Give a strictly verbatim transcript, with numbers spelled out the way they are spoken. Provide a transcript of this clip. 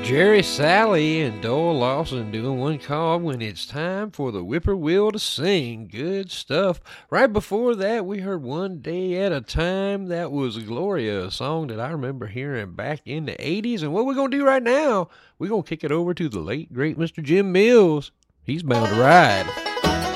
Jerry Sally and Doyle Lawson doing one called When It's Time for the Whippoorwill to Sing. Good stuff. Right before that, we heard One Day at a Time. That was Gloria, a song that I remember hearing back in the eighties. And what we're going to do right now, we're going to kick it over to the late, great Mister Jim Mills. He's bound to ride.